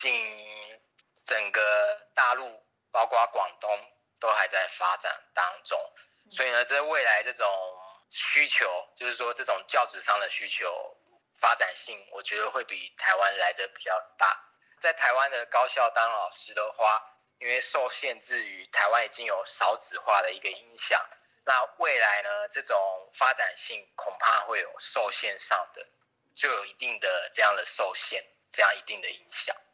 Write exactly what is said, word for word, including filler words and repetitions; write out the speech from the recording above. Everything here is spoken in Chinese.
竟整个大陆包括广东都还在发展当中，所以呢，这未来这种需求，就是说这种教职上的需求发展性，我觉得会比台湾来的比较大。在台湾的高校当老师的话，因为受限制于台湾已经有少子化的一个影响，那未来呢，这种发展性恐怕会有受限上的，就有一定的这样的受限，这样一定的影响。